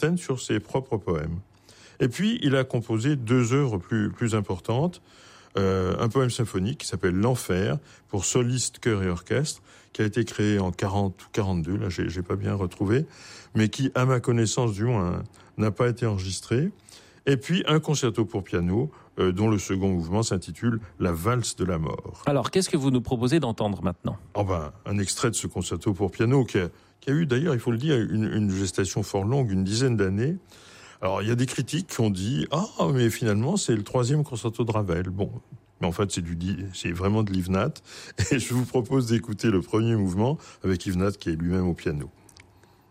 certaines sur ses propres poèmes. Et puis, il a composé 2 œuvres plus importantes. Un poème symphonique qui s'appelle L'Enfer, pour soliste, chœur et orchestre, qui a été créé en 40 ou 42, là j'ai pas bien retrouvé, mais qui, à ma connaissance du moins, n'a pas été enregistré. Et puis un concerto pour piano, dont le second mouvement s'intitule La valse de la mort. Alors, qu'est-ce que vous nous proposez d'entendre maintenant ? Un extrait de ce concerto pour piano qui a eu d'ailleurs, il faut le dire, une gestation fort longue, une dizaine d'années. Alors, il y a des critiques qui ont dit « Ah, mais finalement, c'est le 3e concerto de Ravel ». Bon, mais en fait, c'est vraiment de Yves Nat. Et je vous propose d'écouter le premier mouvement avec Yves Nat qui est lui-même au piano.